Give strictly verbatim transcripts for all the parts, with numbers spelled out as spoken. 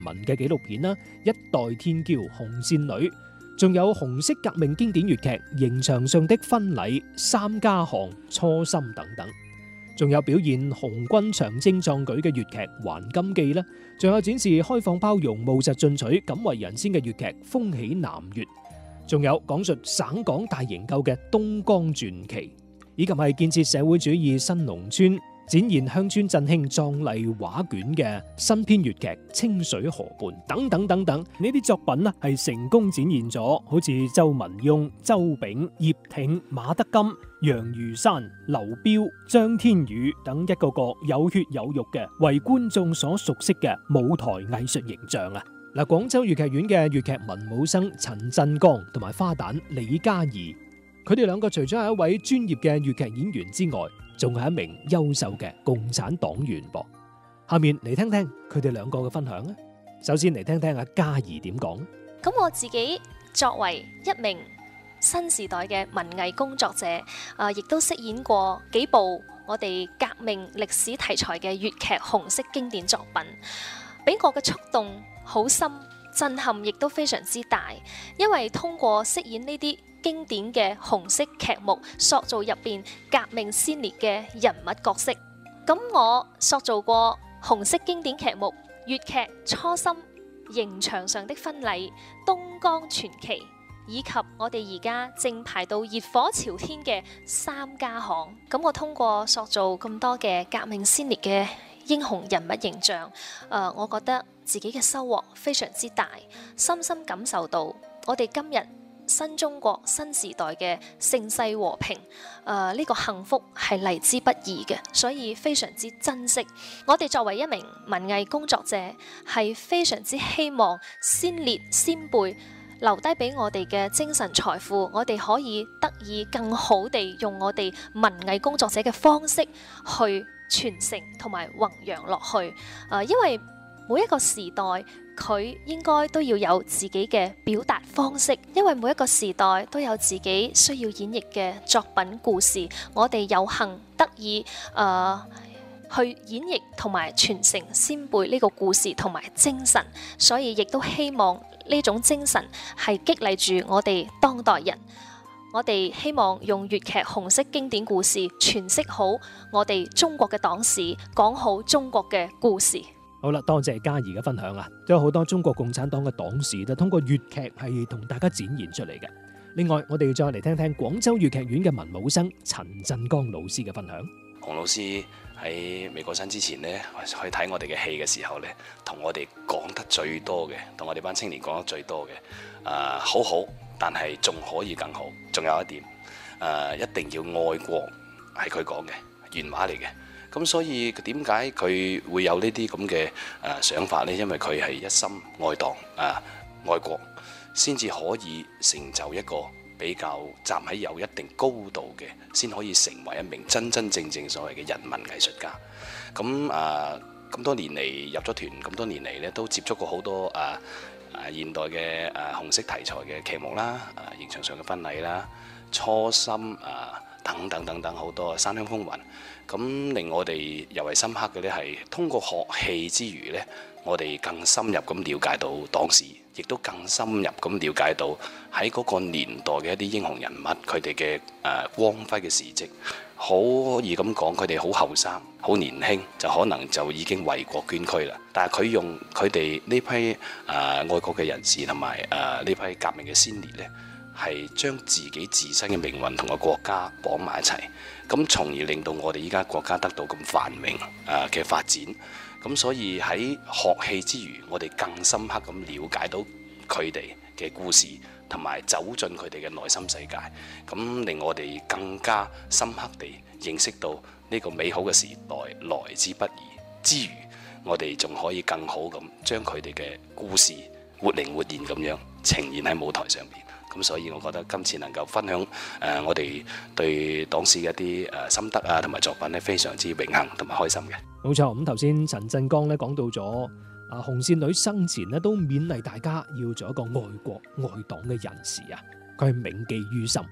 文嘅紀錄片啦，《一代天驕》、紅線女，仲有紅色革命經典粵劇《刑場上的婚禮》、《三家巷》、《初心》等等。仲有表現紅軍長征壯舉嘅粵劇《還金記》啦，仲有展示開放包容、務實進取、敢為人先嘅粵劇《風起南粵》，仲有講述省港大營救嘅《東江傳奇》，以及係建設社會主義新農村、展現鄉村振興壯麗畫卷嘅新編粵劇《清水河畔》等等等等。呢啲作品呢係成功展現咗好似周文雍、周炳、葉挺、馬德金、楊如山、劉彪、張天宇等一個個有血有肉嘅為觀眾所熟悉嘅舞台藝術形象啊！嗱，廣州粵劇院嘅粵劇文武生陳振剛同埋花旦李嘉怡，佢哋兩個除咗係一位專業嘅粵劇演員之外，仲係一名優秀嘅共產黨員噃。下面嚟聽聽佢哋兩個嘅分享啊！首先嚟聽聽阿嘉怡點講。 咁我自己作為一名新時代嘅文藝工作者，啊，亦都飾演過幾部我哋革命歷史題材嘅粵劇紅色經典作品，俾我嘅觸動好深，震撼亦都非常之大。因為通過飾演呢啲經典嘅紅色劇目，塑造入邊革命先烈嘅人物角色。咁我塑造過紅色經典劇目粵劇《初心》、《刑場上的婚禮》、《東江傳奇》，以及我哋而家正排到熱火朝天嘅《三家巷》。咁我通過塑造咁多嘅革命先烈嘅英雄人物形象，誒、呃，我覺得自己嘅收穫非常之大，深深感受到我哋今日新中國新時代嘅盛世和平，誒、呃、呢、這個幸福係嚟之不易嘅，所以非常之珍惜。我哋作為一名文藝工作者，係非常之希望先烈先輩留低俾我哋嘅精神財富，我哋可以得以更好地用我哋文藝工作者嘅方式去傳承同埋弘揚落去。誒、呃，因為每一個時代佢應該都要有自己嘅表達方式，因為每一個時代都有自己需要演繹嘅作品故事。我哋有幸得以誒、呃、去演繹同埋傳承先輩呢個故事同埋精神，所以亦都希望呢種精神係激勵住我哋當代人。我哋希望用粵劇紅色經典故事詮釋好我哋中國嘅黨史，講好中國嘅故事。 好啦，多謝嘉怡嘅分享啊！都有好多中國共產黨嘅黨史都通過粵劇係同大家展現出嚟嘅。另外，我哋再嚟聽聽廣州粵劇院嘅文武生陳振剛老師嘅分享。 洪老師喺未過身之前呢，去睇我哋嘅戲嘅時候呢，同我哋講得最多嘅，同我哋班青年講得最多嘅，誒、呃，好好，但係仲可以更好。仲有一點，誒、呃，一定要愛國，係佢講嘅原話嚟嘅。咁所以點解佢會有呢啲咁嘅誒想法呢？因為佢係一心愛黨啊、愛國，先至可以成就一個比較站喺有一定高度嘅，先可以成為一名真真正正所謂嘅人民藝術家。咁啊咁多年嚟入咗團，咁多年嚟咧都接觸過好多啊啊現代嘅啊紅色題材嘅劇目啦，啊刑場上嘅婚禮啦、初心啊等等等等好多山鄉風雲。咁令我哋尤為深刻嘅咧，係通過學戲之餘咧，我哋更深入咁了解到黨史，亦都更深入咁了解到喺嗰個年代嘅一啲英雄人物，佢哋嘅誒光輝嘅事蹟。好可以咁講，佢哋好後生、好年輕，就可能就已經為國捐軀啦。但係佢用佢哋呢批誒、呃、愛國嘅人士同埋誒呢批革命嘅先烈咧，係將自己自身嘅命運同個國家綁埋一齊。咁從而令到我哋依家國家得到咁繁榮誒嘅發展，咁所以喺學戲之餘，我哋更深刻咁了解到佢哋嘅故事，同埋走進佢哋嘅內心世界，咁令我哋更加深刻地認識到呢個美好嘅時代來之不易之餘，我哋仲可以更好咁將佢哋嘅故事活靈活現咁樣呈現喺舞台上邊。咁所以，我覺得今次能夠分享誒、呃、我哋對黨史嘅一啲誒心得啊，同埋作品咧，非常之榮幸同埋開心嘅。 冇錯，咁頭先陳振剛咧講到咗啊，紅線女生前咧都勉勵大家要做一個愛國愛黨嘅人士啊，佢係銘記於心。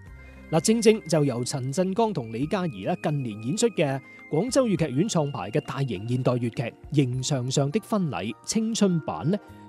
嗱，正正就由陳振剛同李嘉怡咧近年演出嘅廣州粵劇院創排嘅大型現代粵劇《刑場上的婚禮》青春版咧，